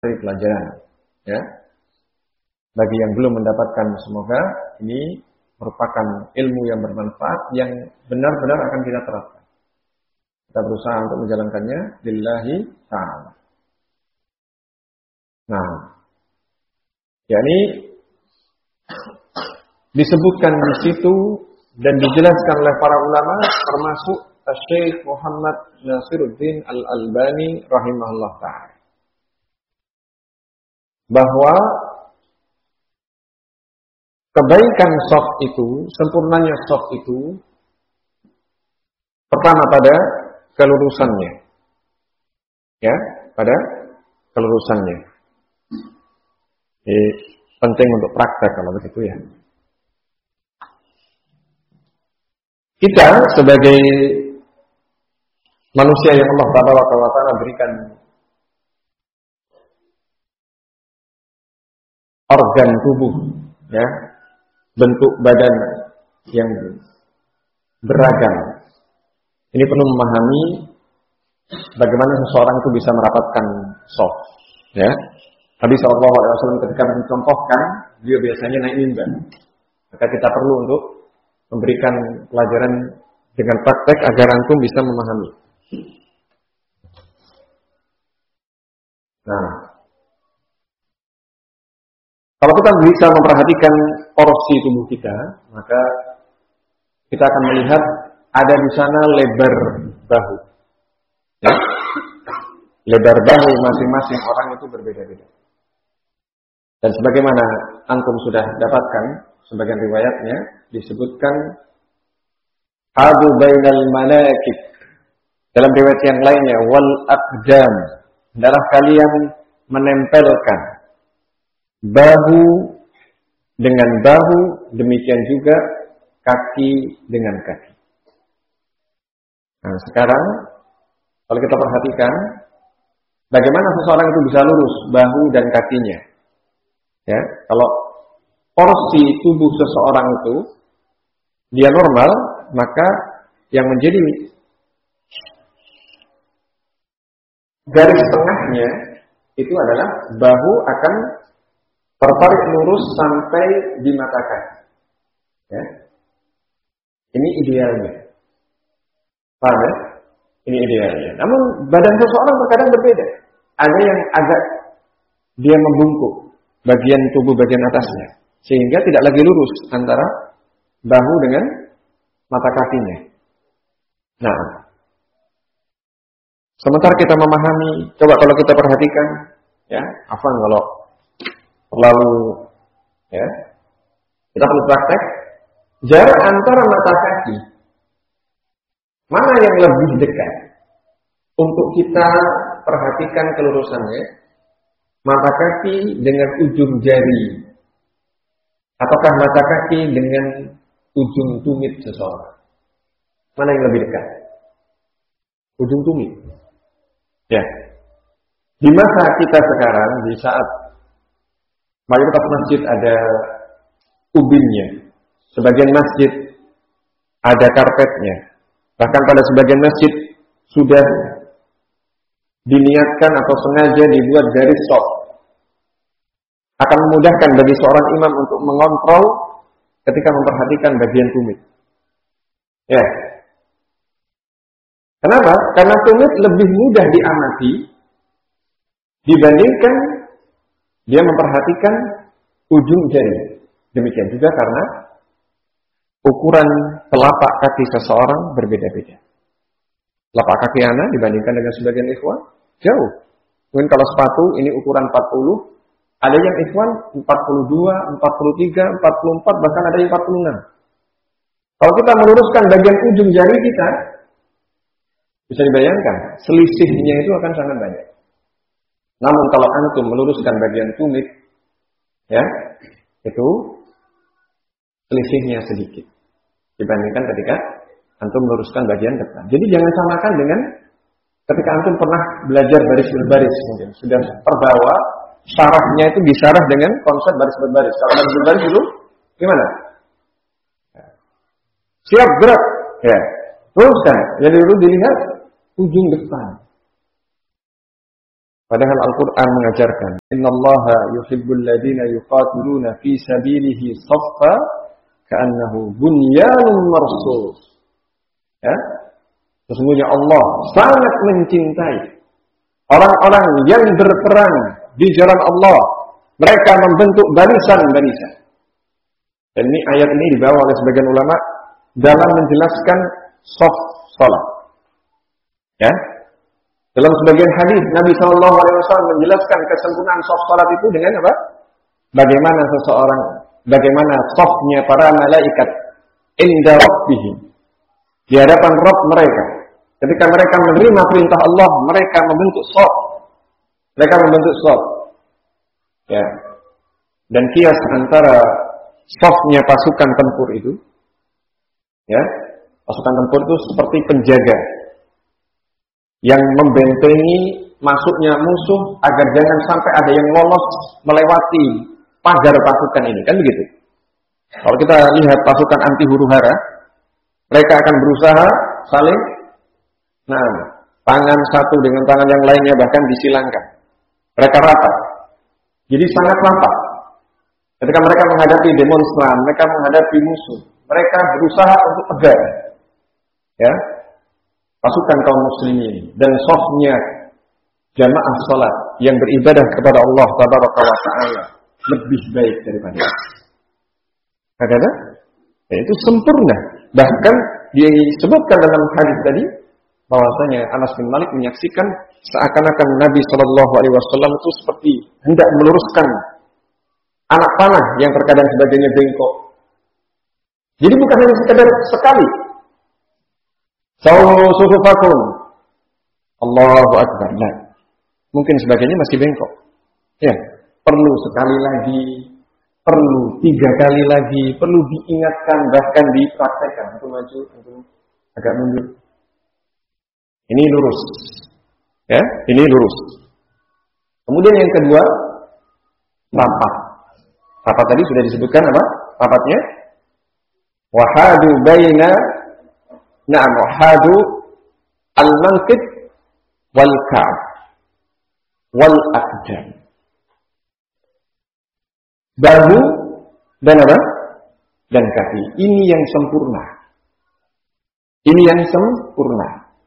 dari pelajaran. Ya. Bagi yang belum mendapatkan, semoga ini merupakan ilmu yang bermanfaat yang benar-benar akan kita terapkan. Kita berusaha untuk menjalankannya lillahi ta'ala. Nah, yakni disebutkan di situ dan dijelaskan oleh para ulama termasuk Syekh Muhammad Nasiruddin Al-Albani rahimahullah ta'ala, bahwa kebaikan shaf itu, sempurnanya shaf itu pertama pada kelurusannya. Ya, pada kelurusannya. Ini penting untuk praktek kalau begitu ya. Kita sebagai manusia yang Allah Ta'ala berikan organ tubuh, ya, bentuk badan yang beragam. Ini perlu memahami bagaimana seseorang itu bisa merapatkan shaf. Ya, Nabi SAW ketika mencontohkan, dia biasanya naik mimbar. Maka kita perlu untuk memberikan pelajaran dengan praktek agar antum bisa memahami. Nah, kalau kita bisa memperhatikan porsi tubuh kita, maka kita akan melihat ada di sana lebar bahu. Ya? Lebar bahu masing-masing orang itu berbeda-beda. Dan sebagaimana antum sudah dapatkan sebagian riwayatnya disebutkan adu bainal manakib. Dalam riwayat yang lainnya wal aqdam, adalah kalian menempelkan bahu dengan bahu, demikian juga kaki dengan kaki. Nah, sekarang kalau kita perhatikan bagaimana seseorang itu bisa lurus bahu dan kakinya. Ya, kalau porsi tubuh seseorang itu dia normal, maka yang menjadi garis tengahnya itu adalah bahu akan tertarik lurus sampai di mata kaki. Ya. Ini idealnya. Paham ya? Ini idealnya. Namun badan seseorang terkadang berbeda. Ada yang agak dia membungkuk bagian tubuh bagian atasnya, sehingga tidak lagi lurus antara bahu dengan mata kakinya. Nah, sementara kita memahami, coba kalau kita perhatikan, ya, afwan kalau terlalu, ya, kita perlu praktek jarak antara mata kaki mana yang lebih dekat untuk kita perhatikan kelurusannya. Mata kaki dengan ujung jari, ataukah mata kaki dengan ujung tumit seseorang? Mana yang lebih dekat? Ujung tumit. Ya. Di masa kita sekarang, di saat mayoritas masjid ada ubinnya, sebagian masjid ada karpetnya, bahkan pada sebagian masjid sudah diniatkan atau sengaja dibuat garis shaf, akan memudahkan bagi seorang imam untuk mengontrol ketika memperhatikan bagian tumit. Ya. Kenapa? Karena tumit lebih mudah diamati dibandingkan dia memperhatikan ujung jari. Demikian juga karena ukuran telapak kaki seseorang berbeda-beda. Telapak kaki anak dibandingkan dengan sebagian ikhwan jauh. Mungkin kalau sepatu ini ukuran 40, ada yang ikhwan 42, 43, 44, bahkan ada yang 46. Kalau kita meluruskan bagian ujung jari kita, bisa dibayangkan selisihnya itu akan sangat banyak. Namun kalau antum meluruskan bagian tumit, ya, itu selisihnya sedikit dibandingkan ketika antum meluruskan bagian depan. Jadi jangan samakan dengan ketika antum pernah belajar baris berbaris, mungkin sudah terbawa syarahnya itu disyarah dengan konsep baris berbaris. Kalau baris berbaris dulu gimana? Siap gerak, ya. Teruskan. Jadi dulu dilihat ujung depan. Padahal Al-Quran mengajarkan, Innallaha yuhibbul ladina yuqatiluna fi sabilihi saffa ka'annahu bunyanun marsus. Ya? Sesungguhnya Allah sangat mencintai orang-orang yang berperang di jalan Allah. Mereka membentuk barisan-barisan. Dan ini ayat ini dibawa oleh sebagian ulama dalam menjelaskan shaf salat. Ya. Dalam sebagian hadis Nabi SAW menjelaskan kesempurnaan shaf salat itu dengan apa? Bagaimana shafnya para malaikat inda rabbihim, di hadapan Rabb mereka. Ketika mereka menerima perintah Allah, mereka membentuk shaf. Ya. Dan kias antara shafnya pasukan tempur itu, ya, pasukan tempur itu seperti penjaga yang membentengi masuknya musuh agar jangan sampai ada yang lolos melewati pagar pasukan ini, kan begitu. Kalau kita lihat pasukan anti huru-hara, mereka akan berusaha saling, tangan satu dengan tangan yang lainnya bahkan disilangkan. Mereka rapat, jadi sangat rapat. Ketika mereka menghadapi demonstran, mereka menghadapi musuh, mereka berusaha untuk tegar. Ya, pasukan kaum muslimin dan shafnya jamaah salat yang beribadah kepada Allah Tabaraka wa Ta'ala lebih baik daripada itu. Karena itu sempurna. Bahkan disebutkan dalam hadis tadi bahwasanya Anas bin Malik menyaksikan seakan-akan Nabi Shallallahu Alaihi Wasallam itu seperti hendak meluruskan anak panah yang terkadang sebagainya bengkok. Jadi bukan hanya sekadar sekali. Sawu sufufakum. Allahu Akbar. Nah, mungkin sebagainya masih bengkok. Ya, perlu sekali lagi, perlu 3 kali lagi, perlu diingatkan, bahkan dipraktekkan. Untuk maju, untuk agak mundur. Ini lurus. Ya, ini lurus. Kemudian yang kedua, rapat. Rapat tadi sudah disebutkan apa? Rapatnya wahadu baina wahadu al-manqib wal ka'b wal aqdam. Bahu dan apa? Dan kaki. Ini yang sempurna. Ini yang sempurna.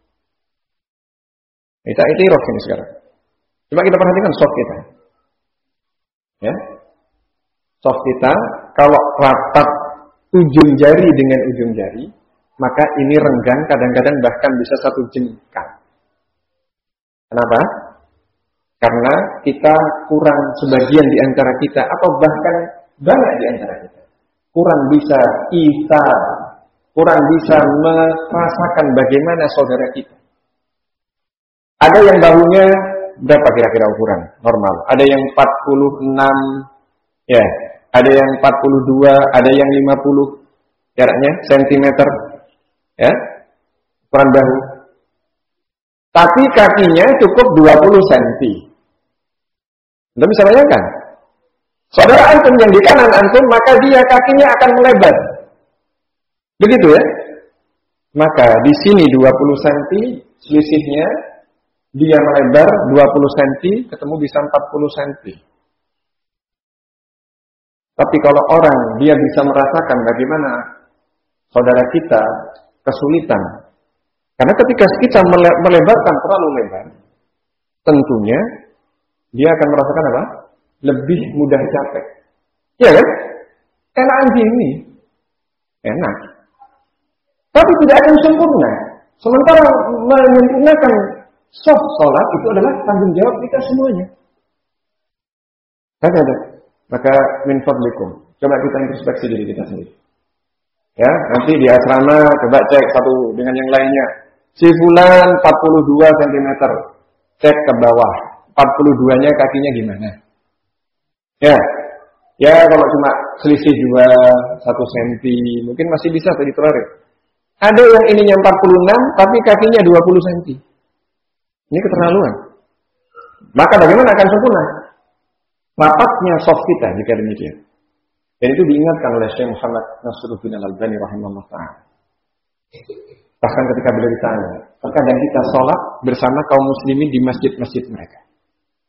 Kita itiraf ini sekarang. Coba kita perhatikan shaf kita. Ya. Shaf kita kalau rapat ujung jari dengan ujung jari, maka ini renggang, kadang-kadang bahkan bisa 1 jengkal. Kenapa? Karena kita kurang, sebagian di antara kita, atau bahkan banyak di antara kita, kurang bisa kurang bisa merasakan bagaimana saudara kita. Ada yang bahunya berapa kira-kira ukuran normal? Ada yang 46, ya. Ada yang 42, ada yang 50 jaraknya sentimeter, ya, ukuran bahu. Tapi kakinya cukup 20 cm. Anda bisa bayangkan? Saudara antum yang di kanan antum, maka dia kakinya akan melebar. Begitu ya? Maka di sini 20 cm, selisihnya dia melebar 20 cm, ketemu bisa 40 cm. Tapi kalau orang dia bisa merasakan bagaimana saudara kita kesulitan, karena ketika kita melebarkan terlalu lebar, tentunya dia akan merasakan apa? Lebih mudah capek. Ya kan? Enak gini, enak. Tapi tidak akan sempurna. Sementara menyempurnakan shaf salat itu adalah tanggung jawab kita semuanya. Maka min fadlikum, coba kita introspeksi diri kita sendiri. Ya, nanti di asrama coba cek satu dengan yang lainnya. Si fulan 42 cm. Cek ke bawah. 42-nya kakinya gimana? Ya. Ya, kalau cuma selisih 1 cm, mungkin masih bisa ditolerir. Ada yang ininya 46 tapi kakinya 20 cm. Ini keterlaluan. Maka bagaimana akan sempurna? Rapatnya shaf kita jika demikian. Dan itu diingatkan oleh Syekh Muhammad Nasruddin Al-Albani rahimahullah ta'ala. Bahkan ketika beliau ditanya, terkadang kita sholat bersama kaum muslimin di masjid-masjid mereka.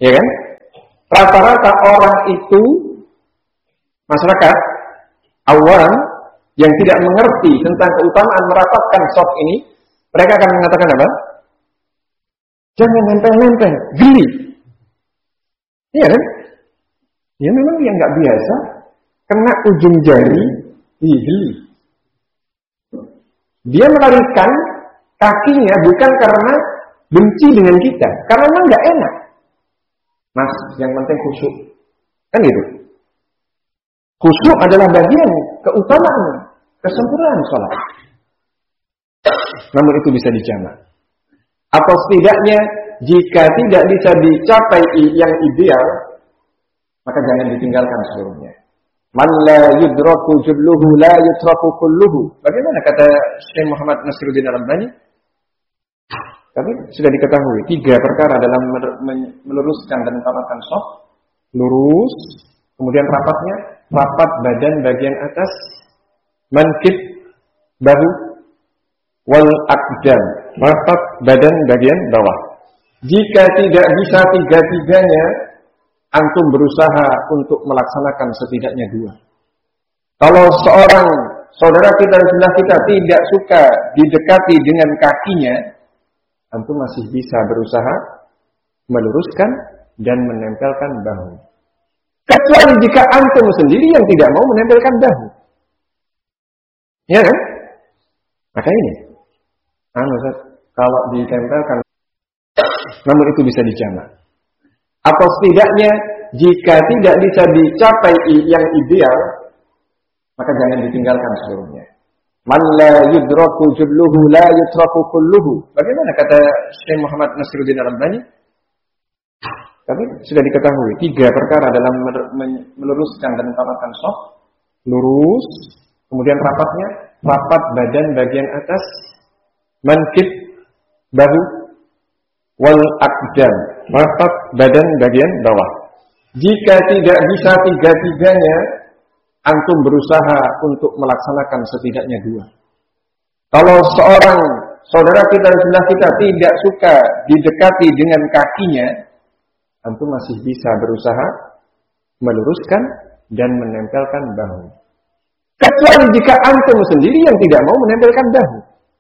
Ya kan? Rata-rata orang itu, masyarakat awam yang tidak mengerti tentang keutamaan merapatkan soft ini, mereka akan mengatakan apa? Jangan nempel-nempel, geli. Iya kan? Ya memang yang nggak biasa, kena ujung jari, geli. Dia melarikan kakinya bukan karena benci dengan kita, karena memang nggak enak. Mas, yang penting khusyuk. Kan gitu. Khusyuk adalah bagian keutamaan, kesempurnaan sholat. Namun itu bisa dijamak. Atau setidaknya jika tidak bisa dicapai yang ideal, maka jangan ditinggalkan seluruhnya. Man la yudraku jubluhu la yutraku kulluhu. Bagaimana kata Syekh Muhammad Nasiruddin Al-Albani? Tapi sudah diketahui 3 perkara dalam meluruskan dan merapatkan shaf: lurus, kemudian rapat badan bagian atas, mankib, bahu, wal aqdam, rapat badan bagian bawah. Jika tidak bisa 3-tiganya, antum berusaha untuk melaksanakan setidaknya 2. Kalau seorang saudara kita sebelah kita tidak suka didekati dengan kakinya, antum masih bisa berusaha meluruskan dan menempelkan bahu. Kecuali jika antum sendiri yang tidak mau menempelkan bahu. Ya kan? Maka ini, kalau ditempelkan, namun itu bisa dijamak. Atau setidaknya jika tidak bisa dicapai yang ideal, maka jangan ditinggalkan seluruhnya. Man la yudraku jubluhu la yutraku kulluhu. Bagaimana kata Syekh Muhammad Nasiruddin Al-Albani? Tapi sudah diketahui 3 perkara dalam meluruskan dan merapatkan shaf: lurus, kemudian rapat badan bagian atas, mankib, bahu, wal aqdam, rapat badan bagian bawah. Jika tidak bisa 3-tiganya, antum berusaha untuk melaksanakan setidaknya 2. Kalau seorang saudara kita sebelah kita tidak suka didekati dengan kakinya, antum masih bisa berusaha meluruskan dan menempelkan bahu. Kecuali jika antum sendiri yang tidak mau menempelkan bahu.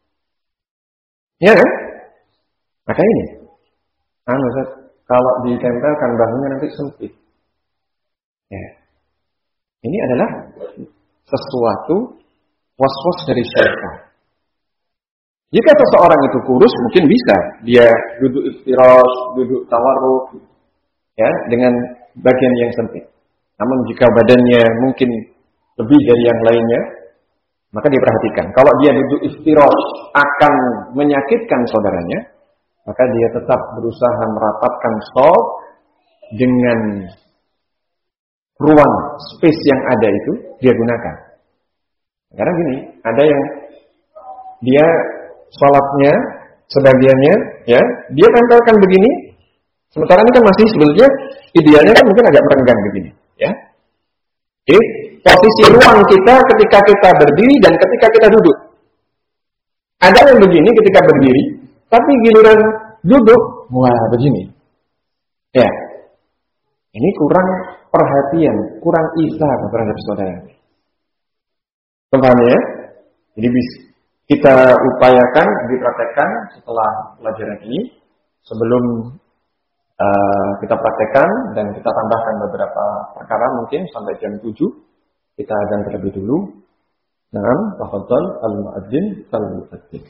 Ya kan? Maka ini, kalau ditempelkan bahunya nanti sempit. Ya. Ini adalah sesuatu was-was dari syaitan. Jika seseorang itu kurus, mungkin bisa dia duduk iftirash, duduk tawarruk, ya, dengan bagian yang sempit. Namun jika badannya mungkin lebih dari yang lainnya, maka diperhatikan. Kalau dia duduk iftirash akan menyakitkan saudaranya, maka dia tetap berusaha merapatkan shaf dengan ruang space yang ada itu dia gunakan. Karena gini, ada yang dia sholatnya sebagiannya ya dia tempelkan begini, sementara ini kan masih sebetulnya idealnya kan mungkin agak merenggang begini, ya. Jadi posisi ruang kita ketika kita berdiri dan ketika kita duduk. Ada yang begini ketika berdiri, tapi giliran duduk, wah begini. Ya. Ini kurang perhatian, kurang ihsan terhadap saudara. Paham ya? Jadi kita upayakan dipraktekkan setelah pelajaran ini. Sebelum kita praktekkan dan kita tambahkan beberapa perkara mungkin sampai jam 7. Kita akan terlebih dulu. Naam, tafadhal al-muadzin fal-muadzin.